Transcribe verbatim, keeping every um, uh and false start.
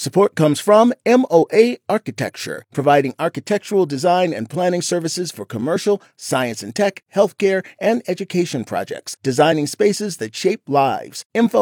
Support comes from M O A Architecture, providing architectural design and planning services for commercial, science and tech, healthcare, and education projects, designing spaces that shape lives. Info